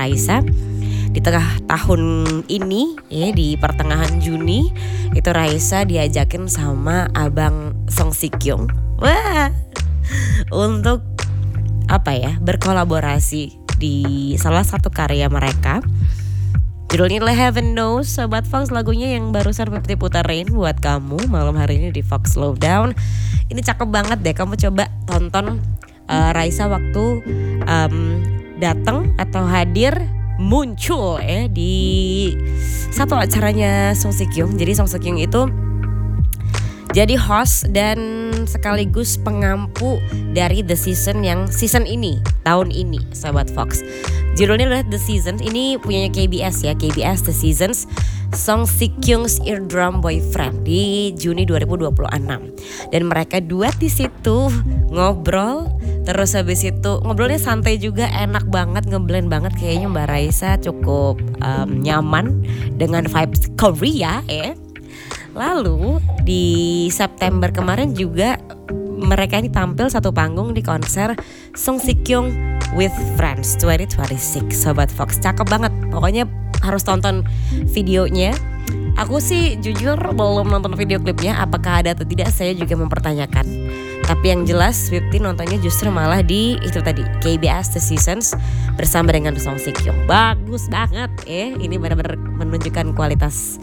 Raisa. Di tengah tahun ini ya, di pertengahan Juni itu Raisa diajakin sama abang Song Si Kyung. Wah, untuk berkolaborasi di salah satu karya mereka. Judulnya adalah Heaven Knows. Sobat Fox, lagunya yang barusan Pipti puterin buat kamu malam hari ini di Fox Slowdown. Ini cakep banget deh, kamu coba tonton Raisa waktu datang atau hadir muncul di satu acaranya Song Si Kyung. Jadi Song Si Kyung itu jadi host dan sekaligus pengampu dari The Season yang season ini, tahun ini, Sobat Fox. Judulnya adalah The Seasons. Ini punyanya KBS ya, KBS The Seasons, Song Si Kyung's Eardrum Boyfriend di Juni 2026. Dan mereka duet di situ ngobrol. Terus habis itu ngobrolnya santai juga, enak banget, ngeblend banget. Kayaknya Mbak Raisa cukup nyaman dengan vibes Korea ya. Lalu di September kemarin juga mereka ini tampil satu panggung di konser Song Si Kyung with Friends 2026. Sobat Fox, cakep banget. Pokoknya harus tonton videonya. Aku sih jujur belum nonton video klipnya, apakah ada atau tidak saya juga mempertanyakan. Tapi yang jelas Swiftie nontonnya justru malah di itu tadi, KBS The Seasons bersama dengan Song Si Kyung. Bagus banget ini benar-benar menunjukkan kualitas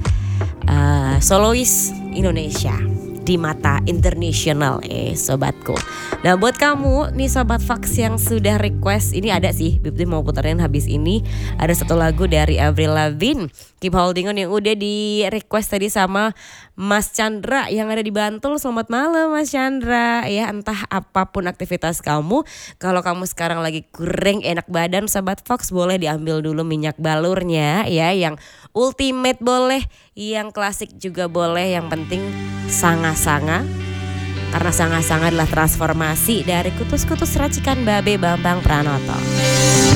solois Indonesia di mata internasional sobatku. Nah, buat kamu nih Sobat Fox yang sudah request, ini ada sih Bibti mau puterin habis ini. Ada satu lagu dari Avril Lavigne, Keep Holding On, yang udah di request tadi sama Mas Chandra yang ada di Bantul. Selamat malam Mas Chandra. Ya, entah apapun aktivitas kamu, kalau kamu sekarang lagi kurang enak badan Sobat Fox, boleh diambil dulu minyak balurnya ya, yang ultimate boleh, yang klasik juga boleh, yang penting sanga-sanga. Karena sanga-sanga adalah transformasi dari kutus-kutus racikan Babe Bambang Pranoto.